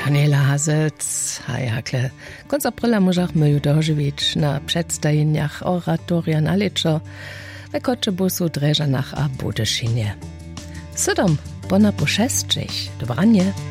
Daniela Hasec, hej hakle. Konc aprila możach myju dożywić na przedstawieniach oratoria na leczo w Kotzebusu, Dreżanach a Budyszynie. Sydom, bona po 6, dobranie.